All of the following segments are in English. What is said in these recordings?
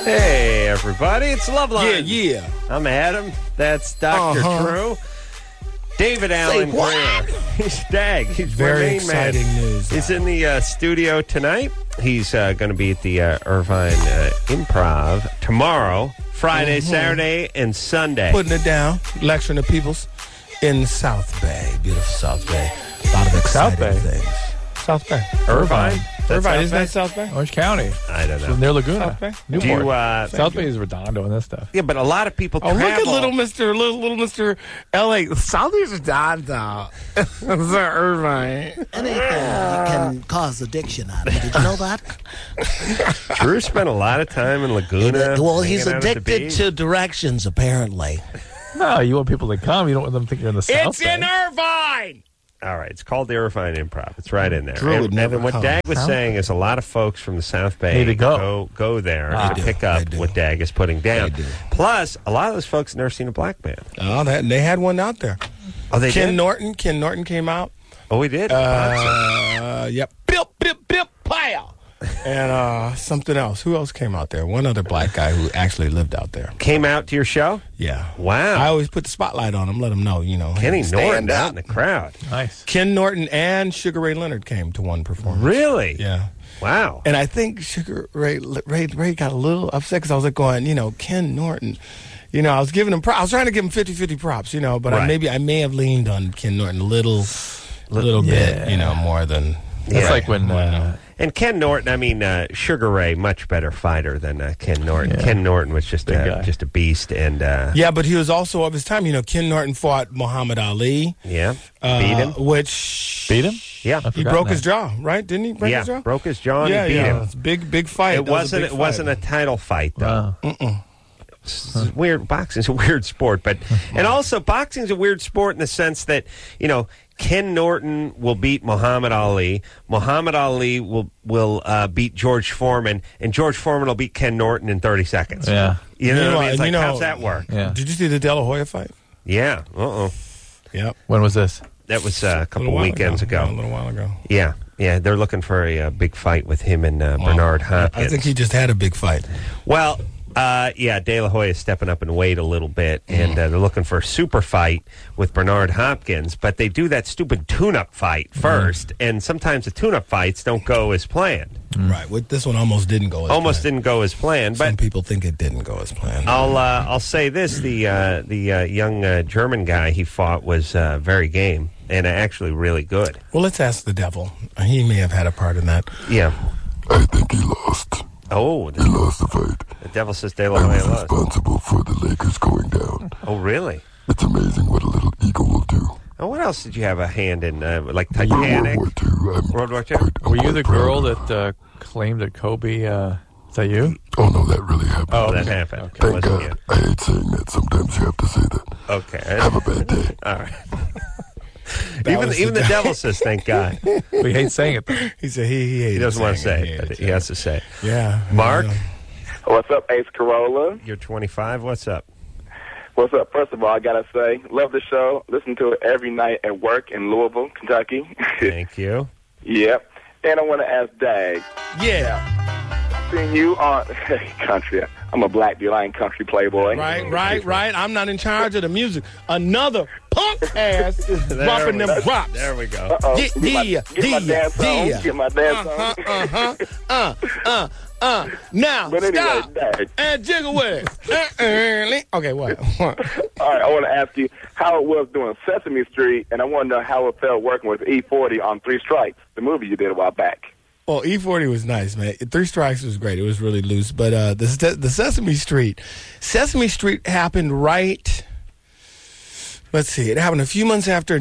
Hey, everybody. It's Loveline. Yeah. I'm Adam. That's Dr. True. David Allen Greer. He's Dag. He's Very my main man. exciting news. He's in the studio tonight. He's going to be at the Irvine Improv tomorrow, Friday, Saturday, and Sunday. Putting it down, lecturing the peoples in South Bay. Beautiful South Bay. A lot of exciting things. South Bay. Irvine. Irvine, isn't that South Bay? Orange County. I don't know. Near Laguna. South Bay? Newport. South Bay is Redondo and that stuff. Yeah, but a lot of people travel. Look at little Mr. L.A. South is Redondo. Irvine. Anything can cause addiction, Adam. Did you know that? Drew spent a lot of time in Laguna. Well, he's hanging out at the addicted beach. to directions, apparently. No, you want people to come. You don't want them to think you're in the South It's Bay. in Irvine! All right, it's called the Irvine Improv. It's right in there. Drew would never and what come. Dag was saying is a lot of folks from the South Bay Need to go. there They to do. pick up They do. what Dag is putting down. They do. Plus, a lot of those folks have never seen a black man. Oh, they had one out there. Oh, they Ken did? Norton came out. Oh, we did? Yep. Bip, pow. And something else. Who else came out there? One other black guy who actually lived out there. Came out to your show? Yeah. Wow. I always put the spotlight on him, let him know, Kenny hey, stand Norton out up. in the crowd. Nice. Ken Norton and Sugar Ray Leonard came to one performance. Really? Yeah. Wow. And I think Sugar Ray got a little upset because I was like going, Ken Norton. I was giving him props. I was trying to give him 50-50 props, but Right. I may have leaned on Ken Norton a little bit, more than. It's like when And Ken Norton, Sugar Ray, much better fighter than Ken Norton. Yeah. Ken Norton was just Big guy. a beast. And Yeah, but he was also of his time. Ken Norton fought Muhammad Ali. beat him. Which beat him. Yeah. I he forgot broke that. his jaw, right? Didn't he break his jaw? broke his jaw and Yeah, he beat him. It's a big fight. It wasn't a title fight though. Wow. It's weird. Boxing's a weird sport, but and also boxing's a weird sport in the sense that Ken Norton will beat Muhammad Ali. Muhammad Ali will beat George Foreman, and George Foreman will beat Ken Norton in 30 seconds. Yeah. You know what I mean? It's and like, how's that work? Yeah. Did you see the De La Hoya fight? Yeah. Yep. When was this? That was a couple while weekends ago. A little while ago. Yeah. They're looking for a big fight with him and Bernard Hopkins. I think he just had a big fight. Well, De La Hoya is stepping up in weight a little bit, and they're looking for a super fight with Bernard Hopkins, but they do that stupid tune-up fight first, and sometimes the tune-up fights don't go as planned. Right. With this one almost didn't go as planned. Didn't go as planned, Some but people think it didn't go as planned. I'll say this: the young German guy he fought was very game and actually really good. Well, let's ask the devil. He may have had a part in that. Yeah. I think he lost. Oh, He lost the fight. the devil says De La I Hoya was lost. responsible for the Lakers going down. Oh, really? It's amazing what a little ego will do. Oh, what else did you have a hand in? Like World Titanic? War II. World War II? Were you the girl that claimed that Kobe? Is that you? Oh, no, that really happened. Oh, that happened. Okay. It Thank wasn't God. I hate saying that. Sometimes you have to say that. you. Okay. Have a bad day. All right. was even the the devil says thank God. We hate saying it, though. He said he He doesn't want to say saying it, but he has to say it. Yeah. Mark, What's up, Ace Corolla? you're 25. What's up? What's up? First of all, I gotta say, love the show. Listen to it every night at work in Louisville, Kentucky. Thank you. Yep. And I want to ask Dag. Yeah. Seeing you on country. I'm a black dude. I ain't country playboy. Right. I'm not in charge of the music. Another punk ass is dropping them drops. There we go. Uh-oh. Yeah. Get my dance on. Get my dance on. Now, But anyway, stop Dag. and jiggle with it. Okay, what? All right, I want to ask you how it was doing Sesame Street, and I want to know how it felt working with E40 on Three Strikes, the movie you did a while back. Well, E40 was nice, man. Three Strikes was great. It was really loose. But the Sesame Street happened right. Let's see. It happened a few months after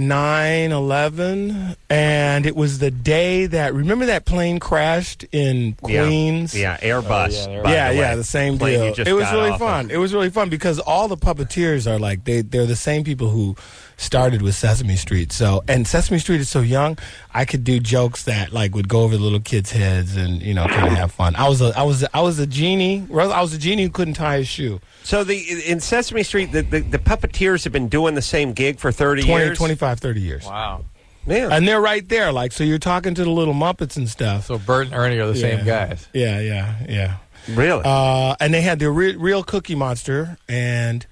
9/11, and it was the day that, remember that plane crashed in Queens? Yeah, Airbus. Oh, yeah, by the way. The same Plane deal. you just It was got really off fun. of. It was really fun because all the puppeteers are like they're the same people who started with Sesame Street. So, and Sesame Street is so young, I could do jokes that like would go over the little kids' heads and kind of have fun. I was a genie. I was a genie who couldn't tie his shoe. So in Sesame Street, the puppeteers have been doing the same gig for 30 years? 25, 30 years. Wow. Yeah. And they're right there. Like, so you're talking to the little Muppets and stuff. So Bert and Ernie are the same guys. Yeah. Really? And they had the real Cookie Monster and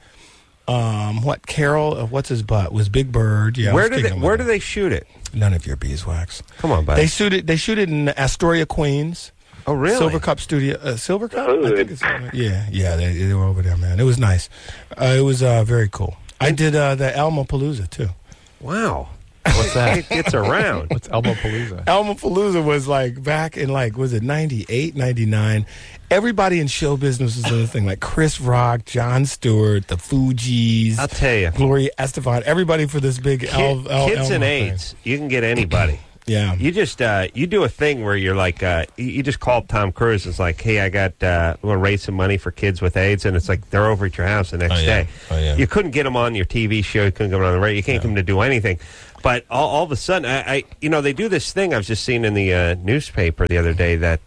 Carol, what's his butt? Was Big Bird. Yeah. Where do they shoot it? None of your beeswax. Come on, buddy. They shoot it in Astoria, Queens. Oh, really? Silver Cup Studio. Silver Cup? I think it's, yeah, they were over there, man. It was nice. It was very cool. I did the Elmo Palooza, too. Wow. What's that? It gets around. What's Elmo Palooza? Elmo Palooza was like back in was it 98, 99? Everybody in show business was in the thing, like Chris Rock, Jon Stewart, the Fugees. I'll tell you. Gloria Estefan, everybody for this big Kids Elmo and thing. AIDS, you can get anybody. Yeah. You just you do a thing where you're like you just call Tom Cruise. It's like, hey, I got we'll raise some money for kids with AIDS, and it's like they're over at your house the next day. Oh, yeah. You couldn't get them on your TV show. You couldn't get them on the radio. You can't get them to do anything. But all of a sudden, I they do this thing I've just seen in the newspaper the other day that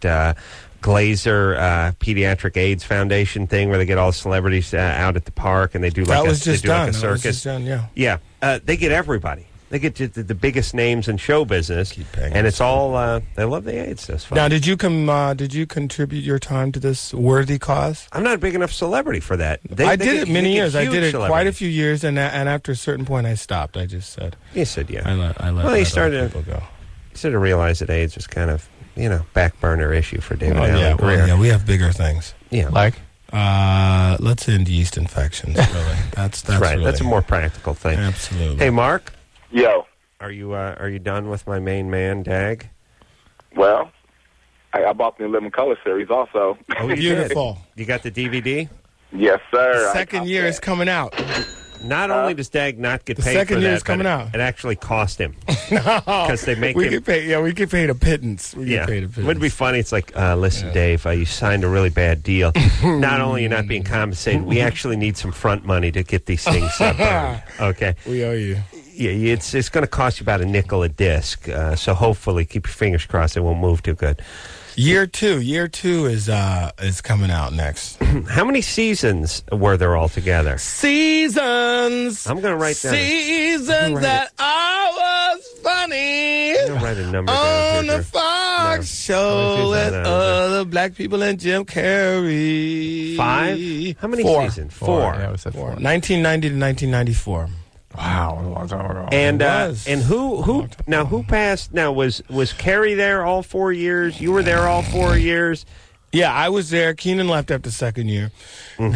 Glazer Pediatric AIDS Foundation thing where they get all the celebrities out at the park and they do like that was just done. Like a circus. That was just done, yeah. Yeah, they get everybody. They get the biggest names in show business, and it's all they love the AIDS. That's fun. Now, did you contribute your time to this worthy cause? I'm not a big enough celebrity for that. I did it many years. I did it celebrity. quite a few years, and after a certain point, I stopped. I just said. You said yeah. I let well, he other started people go. He started to realize that AIDS was kind of back burner issue for David Allen. Yeah, career. we have bigger things. Yeah, Like? Let's end yeast infections. Really, that's right. Really, That's a more practical thing. Absolutely. Hey, Mark. Yo. Are you done with my main man, Dag? Well, I bought the 11 Color series also. Oh, you Beautiful. did. You got the DVD? Yes, sir. Second year is coming out. Not only does Dag not get The paid second for year that, is coming but out. it actually cost him. No, Because they make we him... get paid. Yeah, we get paid a pittance. We get paid a pittance. It would be funny. It's like, listen, Dave, you signed a really bad deal. Not only are you not being compensated, we actually need some front money to get these things burned. Okay? We owe you. Yeah, it's going to cost you about $0.05 a disc. So hopefully, keep your fingers crossed, it won't move too good. Year two is coming out next. How many seasons were there altogether? Seasons. I'm going to write down. Seasons that I was funny. I'm going to write a number down On here, the Drew. Fox show with other black people and Jim Carrey. 5? How many Four. seasons? 4. Yeah, we said 4. 1990 to 1994. Wow, a long time ago. And It was. and who passed? Now was Carrie there all 4 years? You were there all 4 years. Yeah, I was there. Keenan left after second year. Mm-hmm.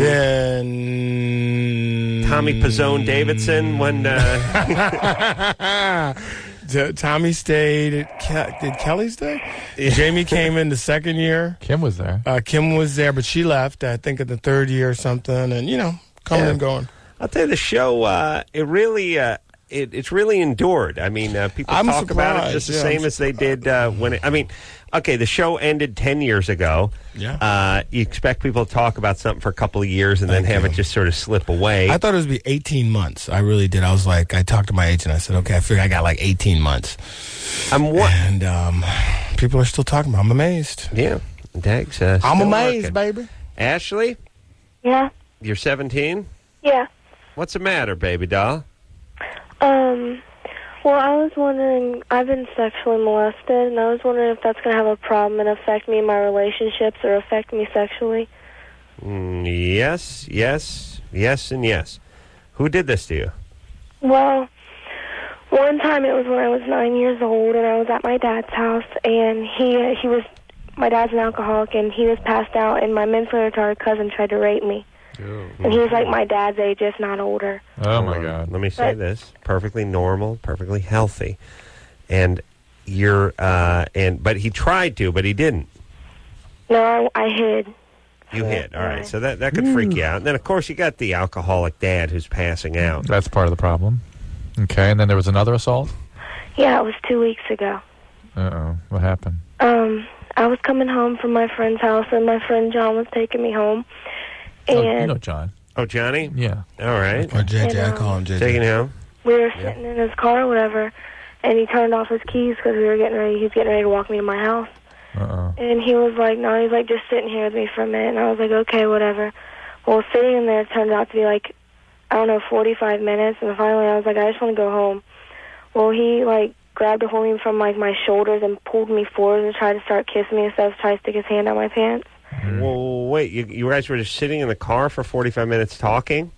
Then Tommy Pizzone Davidson when Tommy stayed. Did Kelly stay? Jamie came in the second year. Kim was there. Kim was there, but she left, I think, in the third year or something. And, coming and going. I'll tell you, the show it really it's really endured. I mean, people I'm talk about it surprised. just the Yeah, same I'm as they did when it. I mean, okay, the show ended 10 years ago. Yeah. You expect people to talk about something for a couple of years and then have it just sort of slip away. I thought it was be 18 months. I really did. I was like, I talked to my agent. I said, okay, I figure I got like 18 months. And people are still talking about it. I'm amazed. Yeah. Dag's I'm still amazed, working. baby. Ashley, Yeah. you're 17? Yeah. What's the matter, baby doll? Well, I was wondering, I've been sexually molested, and I was wondering if that's going to have a problem and affect me in my relationships or affect me sexually. Yes, and yes. Who did this to you? Well, one time it was when I was 9 years old, and I was at my dad's house, and my dad's an alcoholic, and he was passed out, and my mentally retarded cousin tried to rape me. And he was like my dad's age, if not older. Oh, my God. Let me say this. Perfectly normal, perfectly healthy. And but he tried to, but he didn't. No, I hid. You hid. All right. So that could freak you out. And then, of course, you got the alcoholic dad who's passing out. That's part of the problem. Okay, and then there was another assault? Yeah, it was 2 weeks ago. Uh-oh. What happened? I was coming home from my friend's house, and my friend John was taking me home. And Oh, you know John. Oh, Johnny? Yeah. All right. Or JJ, And, I call him JJ. Taking him home? we were sitting in his car or whatever, and he turned off his keys because he was getting ready to walk me to my house. Uh-oh. And he was like, no, he's like, just sitting here with me for a minute. And I was like, okay, whatever. Well, sitting in there turned out to be like, 45 minutes. And finally I was like, I just want to go home. Well, he like grabbed a hold of me from like my shoulders and pulled me forward and tried to start kissing me and stuff, tried to stick his hand down my pants. Well, wait, you guys were just sitting in the car for 45 minutes talking?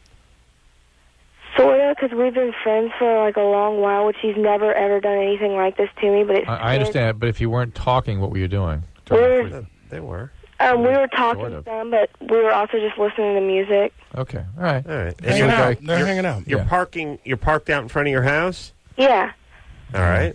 Sort of, because we've been friends for like a long while, which he's never ever done anything like this to me. But it's I understand, but if you weren't talking, what were you doing? They were. We were talking Sort of. some, but we were also just listening to music. Okay, all right. All right. Hanging out. They're hanging out. You're parking. You're parked out in front of your house. Yeah. All right.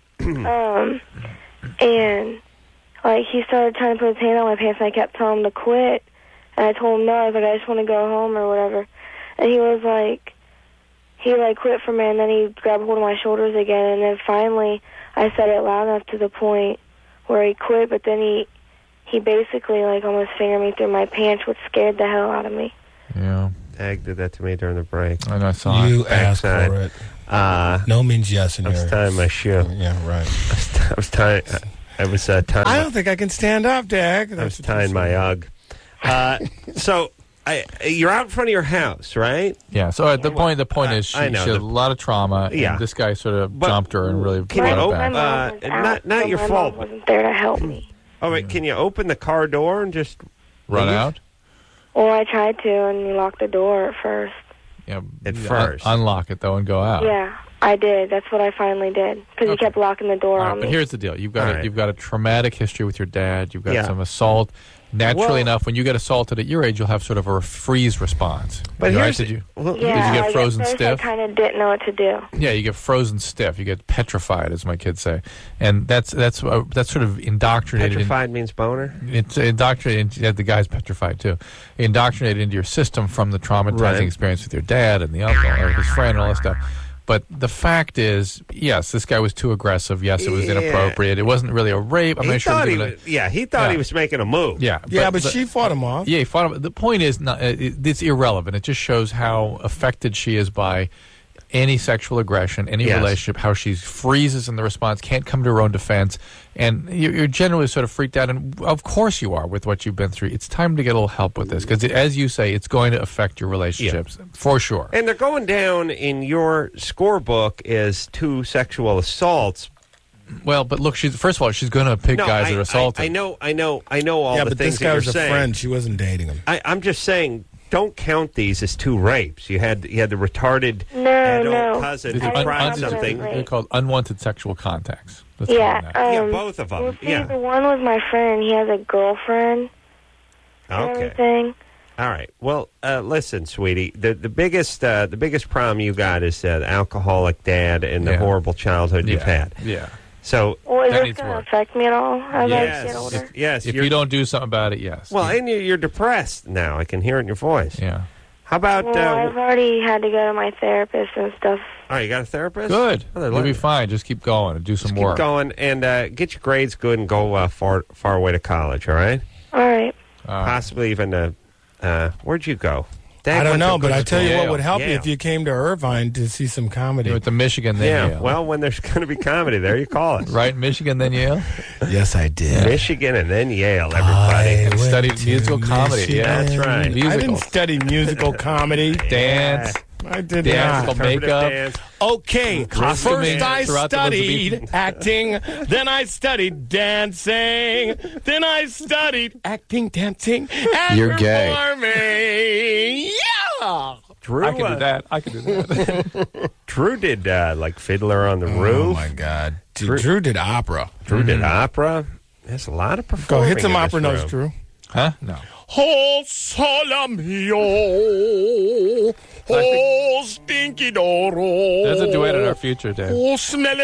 And like he started trying to put his hand on my pants, and I kept telling him to quit. And I told him no. I was like, I just want to go home or whatever. And he was like, he like quit for me, and then he grabbed hold of my shoulders again. And then finally, I said it loud enough to the point where he quit. But then he basically like almost fingered me through my pants, which scared the hell out of me. Yeah. Tag did that to me during the break. And I saw You it. asked Backside. for it. No means yes in I was yours. tying my shoe. Yeah, right. I was tying. I was tying. I don't think I can stand up, Dag. I was tying my UGG. So you're out in front of your house, right? Yeah. So at the point is she I know, had a lot of trauma. Yeah. And this guy sort of But jumped her and really can you brought it open- back. My mom was out, not so your my fault. mom wasn't there to help me. Oh wait, can you open the car door and just Run leave? out. Well, I tried to, and he locked the door at first. Yeah. At first. Unlock it though and go out. Yeah, I did. That's what I finally did because he Okay. kept locking the door All right, on but me. here's the deal: you've got All right. you've got a traumatic history with your dad. You've got Yeah. some assault. Naturally Well- enough, when you get assaulted at your age, you'll have sort of a freeze response. But Right? here's Did you? well, Yeah, Did you get like, frozen at first stiff? I kind of didn't know what to do. Yeah, you get frozen stiff. You get petrified, as my kids say, and that's sort of indoctrinated. petrified means boner. It's indoctrinated. Yeah, the guy's petrified too. Indoctrinated into your system from the traumatizing Right. experience with your dad and the uncle or his friend and all that stuff. But the fact is, yes, this guy was too aggressive. Yes, it was Yeah. inappropriate. It wasn't really a rape. I'm He not sure. thought it he was was, he thought Yeah. he was making a move. yeah, Yeah, but she fought him off. Yeah, he fought him. The point is, not, it's irrelevant. It just shows how affected she is by any sexual aggression, any Yes. relationship, how she freezes in the response, can't come to her own defense, and you're generally sort of freaked out. And of course you are with what you've been through. It's time to get a little help with this because, as you say, it's going to affect your relationships for sure. And they're going down in your scorebook as 2 sexual assaults. Well, but look, first of all, she's going to pick guys that are assaulted. I know all Yeah, the but things this guy that was you're a saying. friend. She wasn't dating him. I'm just saying, don't count these as 2 rapes. You had the retarded No, adult no. cousin These who are tried un- something. un- They're called unwanted sexual contacts. Let's Yeah, call them that. Yeah, both of them. Well, see, Yeah. the one was my friend. He has a girlfriend and Okay. everything. All right. Well, listen, sweetie. The biggest problem you got is the alcoholic dad and the Yeah. horrible childhood you've had. Yeah. So Well, is That this needs going to work. affect me at all as I get yes, older? yes. If you're- you don't do something about it, yes. well, and you're depressed now. I can hear it in your voice. Yeah. How about? Well, I've already had to go to my therapist and stuff. Oh, you got a therapist? Good. Oh, they're You'll be letting- fine. Just keep going and do some Just keep work. going and get your grades good and go far away to college. All right. All right. Possibly even where'd you go? I Dad don't went to know, a but good I tell you school. what would help you Yale. if you came to Irvine to see some comedy. You went to Michigan, then Yeah. Yale. Well, when there's going to be comedy there, you call it. Right, Michigan, then Yale. Yes, I did. Michigan and then Yale. Everybody. I studied went to musical comedy. Yeah, that's right. I Musicals. didn't study musical comedy. Dance. I did Dance, not. makeup. Dance. Okay, Costuming first I throughout the studied acting, then I studied dancing, then I studied acting, dancing, and You're gay. performing. Yeah. Drew, I can do that. I can do that. Drew did like Fiddler on the Oh Roof. my God, Drew did opera. Drew did opera. There's a lot of Go performing. hit some in this opera notes, room. Drew. Huh? No. Oh, Salamio. Oh, stinky doro. There's a duet in our future, Dave. Oh, smell